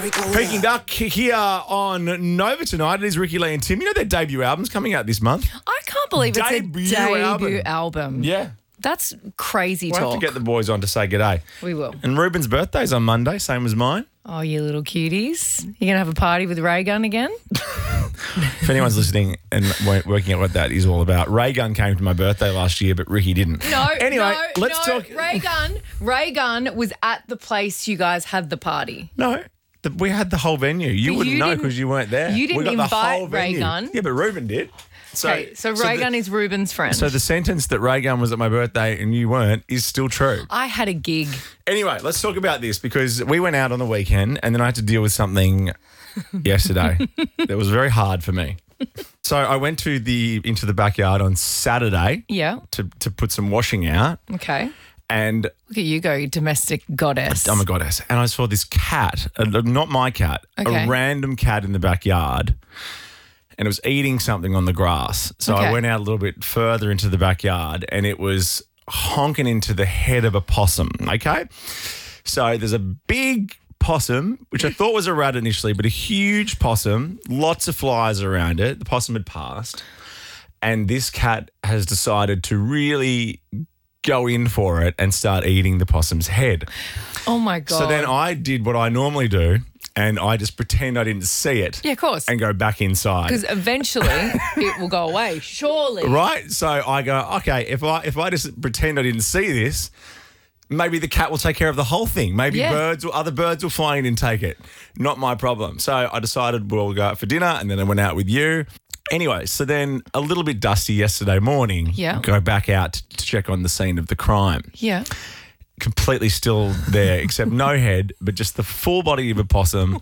Peking Duck here on Nova tonight. It is Ricky Lee and Tim. You know their debut album's coming out this month? I can't believe it's Debut a debut album. album. Yeah. That's crazy We'll talk. have to get the boys on to say g'day. We will. And Ruben's birthday's on Monday, same as mine. Oh, you little cuties. You're going to have a party with Ray Gun again? If anyone's listening and working out what that is all about, Ray Gun came to my birthday last year, but Ricky didn't. Let's talk. Ray Gun was at the place you guys had the party. No, we had the whole venue. You But wouldn't you know didn't- because you weren't there. you didn't we got the invite whole Ray venue. Gun. Yeah, but Ruben did. Okay, so Ray Gun is Ruben's friend. So the sentence that Ray Gun was at my birthday and you weren't is still true. I had a gig. Anyway, let's talk about this because we went out on the weekend and then I had to deal with something yesterday that was very hard for me. So I went into the backyard on Saturday Yeah. to put some washing out, Okay. and Look at you go, you domestic goddess. I'm a goddess, and I saw this cat, not my cat, Okay. a random cat in the backyard, and it was eating something on the grass. So I Okay. went out a little bit further into the backyard and it was honking into the head of a possum, okay? So there's a big possum, which I thought was a rat initially, but a huge possum, lots of flies around it. The possum had passed, and this cat has decided to really go in for it and start eating the possum's head. Oh, my God. So then I did what I normally do, and I just pretend I didn't see it. Yeah, of course. And go back inside. Because eventually it will go away, surely. Right? So I go, okay, if I just pretend I didn't see this, maybe the cat will take care of the whole thing. Maybe Yeah. other birds will fly in and take it. Not my problem. So I decided we'll go out for dinner, and then I went out with you. Anyway, so then a little bit dusty yesterday morning. Yeah. Go back out to check on the scene of the crime. Yeah. Completely still there, except no head, but just the full body of a possum.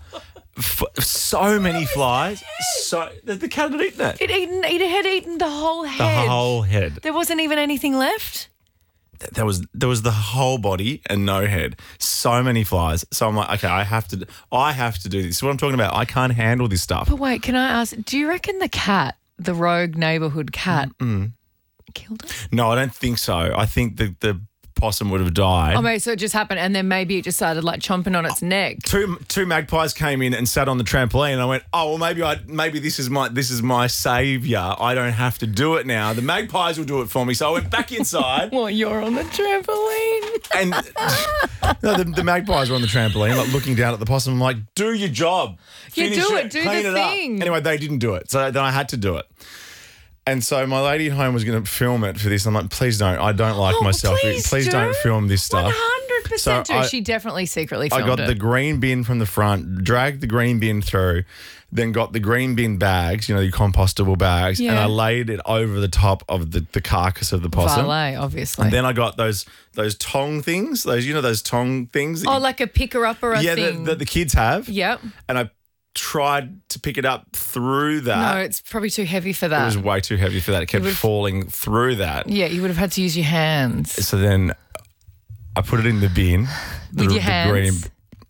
So many flies. So the cat had eaten it. It had eaten the whole head. The whole head. There wasn't even anything left? There was the whole body and no head. So many flies. So I'm like, okay, I have to do this. What I'm talking about. I can't handle this stuff. But wait, can I ask, do you reckon the cat, the rogue neighbourhood cat, killed it? No, I don't think so. I think the possum would have died. Oh, maybe so it just happened and then maybe it just started like chomping on its neck. Two magpies came in and sat on the trampoline, and I went, oh well, maybe this is my saviour. I don't have to do it now. The magpies will do it for me. So I went back inside. Well, you're on the trampoline. And no, the magpies were on the trampoline, like looking down at the possum. I'm like, do your job. Yeah, Finish do it. Do clean the it up. thing. Anyway, they didn't do it. So then I had to do it. And so my lady at home was going to film it for this. I'm like, please don't. I don't like myself. Please don't film this stuff. 100% So do. She definitely secretly I filmed got it. the green bin from the front, dragged the green bin through, then got the green bin bags, the compostable bags, and Yeah. I laid it over the top of the carcass of the possum. Valet, obviously. And then I got those tong things, those tong things. that oh, you- like a picker-upper thing. that the kids have. Yep. And I tried to pick it up through No, that. it's probably too heavy for It that. was way too heavy for that. It kept falling through that. Yeah, you would have had to use your hands. So then I put it in the bin. With your hands?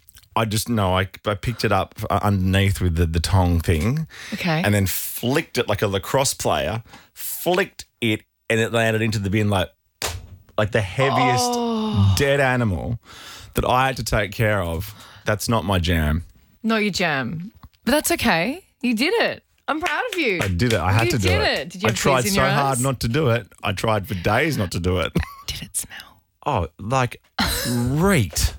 I picked it up underneath with the tong thing. Okay. And then flicked it like a lacrosse player, flicked it, and it landed into the bin like the heaviest dead animal that I had to take care of. That's not my jam. Not your jam. But that's okay. You did it. I'm proud of you. I did it. I had to do it. You did it. Did you I have tried tears in so your hard eyes? not to do it. I tried for days not to do it. Did it smell? Oh, like reeked.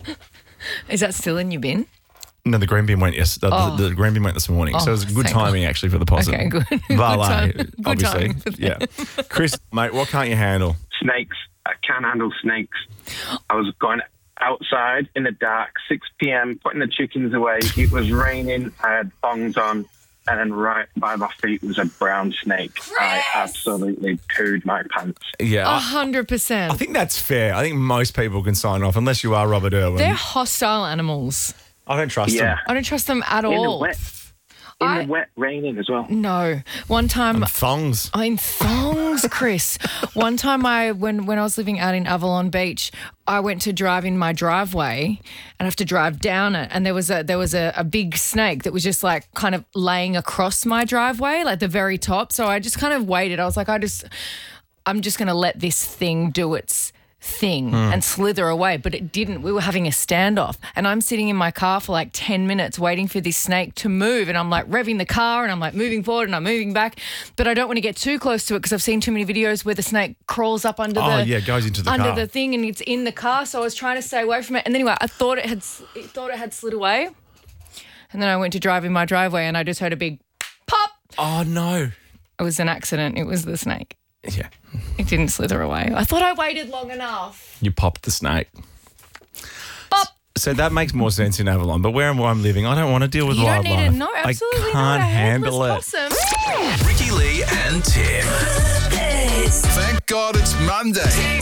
Is that still in your bin? No, the green bin went the green bin went this morning. So it was good thank timing actually for the possum. Okay, good. Valet, Good obviously. timing for Yeah. Chris, mate, what can't you handle? Snakes. I can't handle snakes. I was going outside in the dark, 6 p.m., putting the chickens away. It was raining. I had thongs on, and then right by my feet was a brown snake. I absolutely pooed my pants. Yeah. 100%. I think that's fair. I think most people can sign off, unless you are Robert Irwin. They're hostile animals. I don't trust Yeah. them. I don't trust them at In the all. wet. In the wet, raining as well. No. One time... Thongs. In thongs, Chris. One time when I was living out in Avalon Beach, I went to drive in my driveway and I have to drive down it. And there was a big snake that was just like kind of laying across my driveway, like the very top. So I just kind of waited. I was like, I'm just going to let this thing do its thing and slither away, but it didn't. We were having a standoff and I'm sitting in my car for like 10 minutes waiting for this snake to move, and I'm like revving the car and I'm like moving forward and I'm moving back, but I don't want to get too close to it because I've seen too many videos where the snake crawls up under goes into the under car. the thing and it's in the car, so I was trying to stay away from it. And anyway, I thought it had slid away, and then I went to drive in my driveway and I just heard a big pop. Oh, no. It was an accident. It was the snake. Yeah. It didn't slither away. I thought I waited long enough. You popped the snake. Pop. So that makes more sense in Avalon, but where I'm living, I don't want to deal with You don't wildlife. need to know. Absolutely I can't not. A handle it. headless possum. Ricky Lee and Tim. Thank God it's Monday.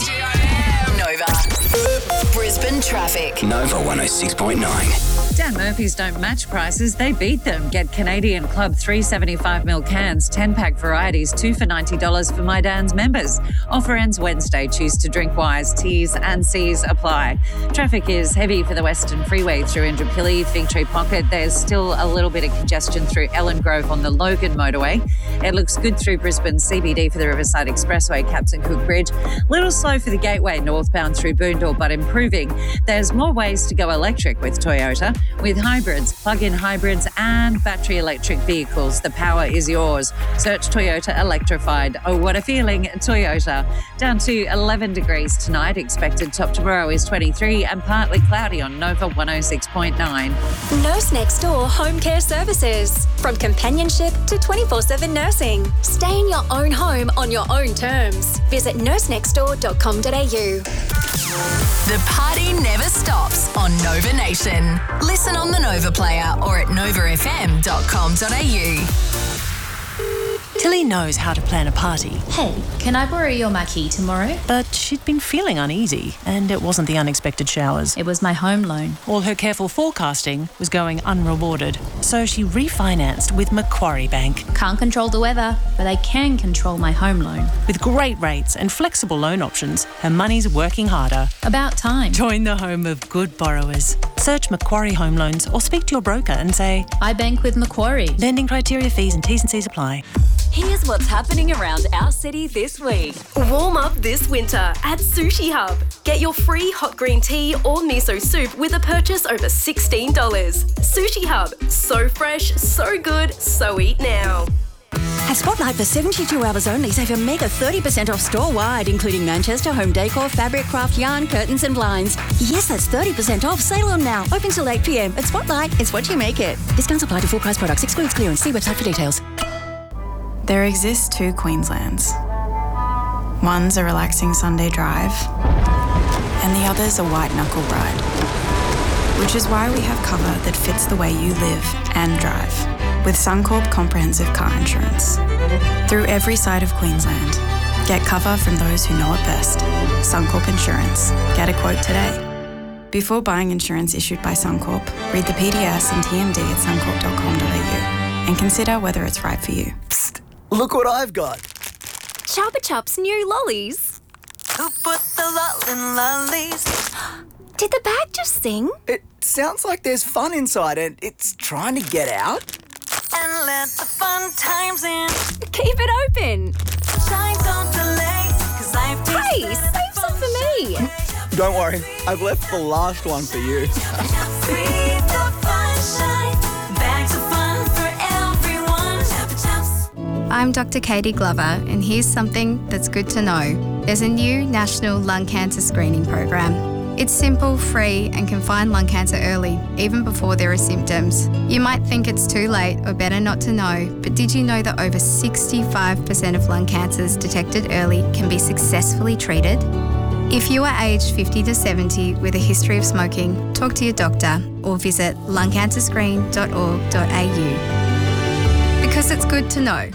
Nova. Brisbane traffic. Nova 106.9. Dan Murphy's don't match prices, they beat them. Get Canadian Club 375ml cans, 10-pack varieties, 2 for $90 for My Dan's members. Offer ends Wednesday. Choose to drink wise. T's and C's apply. Traffic is heavy for the Western Freeway through Indooroopilly, Fig Tree Pocket. There's still a little bit of congestion through Ellen Grove on the Logan motorway. It looks good through Brisbane CBD for the Riverside Expressway, Captain Cook Bridge. Little slow for the Gateway northbound through Boondall, but improving. There's more ways to go electric with Toyota. With hybrids, plug-in hybrids and battery electric vehicles, the power is yours. Search Toyota Electrified. Oh, what a feeling, Toyota. Down to 11 degrees tonight. Expected top tomorrow is 23 and partly cloudy on Nova 106.9. Nurse Next Door Home Care Services. From companionship to 24/7 nursing. Stay in your own home on your own terms. Visit nursenextdoor.com.au. The party never stops on Nova Nation. Listen on the Nova Player or at novafm.com.au. Tilly knows how to plan a party. Hey, can I borrow your marquee tomorrow? But she'd been feeling uneasy, and it wasn't the unexpected showers. It was my home loan. All her careful forecasting was going unrewarded, so she refinanced with Macquarie Bank. Can't control the weather, but I can control my home loan. With great rates and flexible loan options, her money's working harder. About time. Join the home of good borrowers. Search Macquarie Home Loans or speak to your broker and say, I bank with Macquarie. Lending criteria, fees and T's and C's apply. Here's what's happening around our city this week. Warm up this winter at Sushi Hub. Get your free hot green tea or miso soup with a purchase over $16. Sushi Hub. So fresh, so good, so eat now. At Spotlight for 72 hours only, save a mega 30% off store-wide, including Manchester, home decor, fabric, craft, yarn, curtains and blinds. Yes, that's 30% off. Sale on now. Open till 8 p.m. At Spotlight, it's what you make it. Discounts apply to full price products. Excludes clearance. See website for details. There exist two Queenslands. One's a relaxing Sunday drive, and the other's a white-knuckle ride. Which is why we have cover that fits the way you live and drive. With Suncorp Comprehensive Car Insurance. Through every side of Queensland, get cover from those who know it best. Suncorp Insurance. Get a quote today. Before buying insurance issued by Suncorp, read the PDS and TMD at suncorp.com.au and consider whether it's right for you. Psst, look what I've got. Chupa Chups new lollies. Who put the lol in lollies? Did the bag just sing? It sounds like there's fun inside and it's trying to get out. And let the fun times in. Keep it open. Shine, don't delay, 'cause life takes Hey, save some for me. Don't worry, I've left the last one for you. Breathe the fun shine. Bags of fun for everyone. Chupa Chups. I'm Dr. Katie Glover, and here's something that's good to know. There's a new national lung cancer screening program. It's simple, free, and can find lung cancer early, even before there are symptoms. You might think it's too late or better not to know, but did you know that over 65% of lung cancers detected early can be successfully treated? If you are aged 50 to 70 with a history of smoking, talk to your doctor or visit lungcancerscreen.org.au. Because it's good to know.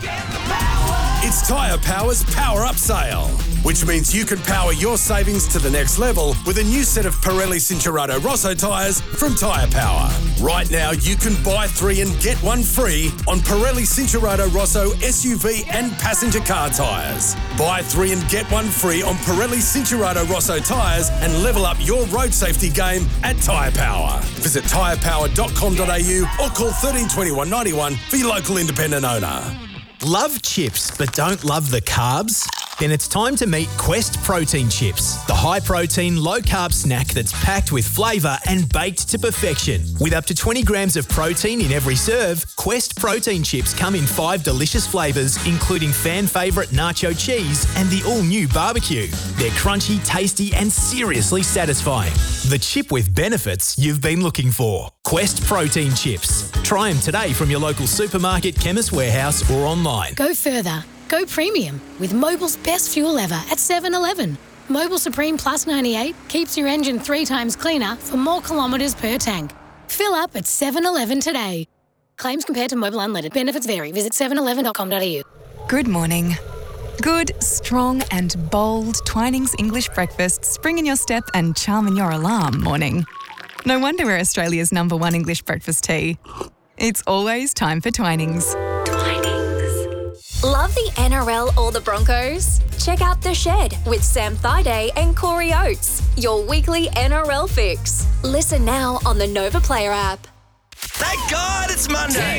It's Tyre Power's Power Up Sale, which means you can power your savings to the next level with a new set of Pirelli Cincherato Rosso tyres from Tyre Power. Right now, you can buy 3 and get 1 free on Pirelli Cincherato Rosso SUV and passenger car tyres. Buy 3 and get 1 free on Pirelli Cincherato Rosso tyres and level up your road safety game at Tyre Power. Visit tyrepower.com.au or call 13 21 91 for your local independent owner. Love chips but don't love the carbs? Then it's time to meet Quest Protein Chips, the high-protein, low-carb snack that's packed with flavour and baked to perfection. With up to 20 grams of protein in every serve, Quest Protein Chips come in 5 delicious flavours, including fan favourite nacho cheese and the all-new barbecue. They're crunchy, tasty and seriously satisfying. The chip with benefits you've been looking for. Quest Protein Chips. Try them today from your local supermarket, Chemist Warehouse or online. Go further. Go premium with Mobil's best fuel ever at 7-Eleven. Mobil Supreme Plus 98 keeps your engine 3 times cleaner for more kilometres per tank. Fill up at 7-Eleven today. Claims compared to Mobil Unleaded. Benefits vary. Visit 7eleven.com.au. Good morning. Good, strong and bold Twinings English breakfast spring in your step and charm in your alarm morning. No wonder we're Australia's #1 English breakfast tea. It's always time for Twinings. Love the NRL or the Broncos? Check out The Shed with Sam Thaiday and Corey Oates, your weekly NRL fix. Listen now on the Nova Player app. Thank God it's Monday.